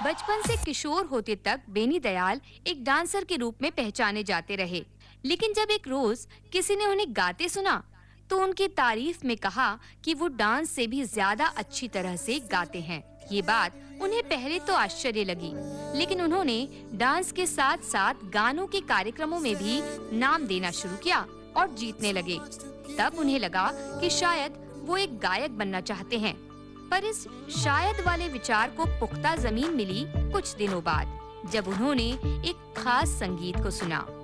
बचपन से किशोर होते तक बेनी दयाल एक डांसर के रूप में पहचाने जाते रहे, लेकिन जब एक रोज किसी ने उन्हें गाते सुना, तो उनकी तारीफ में कहा कि वो डांस से भी ज्यादा अच्छी तरह से गाते हैं। ये बात उन्हें पहले तो आश्चर्य लगी, लेकिन उन्होंने डांस के साथ-साथ गानों के कार्यक्रमों में भी नाम देना शुरू किया और जीतने लगे। तब उन्हें लगा कि शायद वो एक गायक बनना चाहते हैं। पर इस शायद वाले विचार को पुख्ता जमीन मिली कुछ दिनों बाद, जब उन्होंने एक खास संगीत को सुना।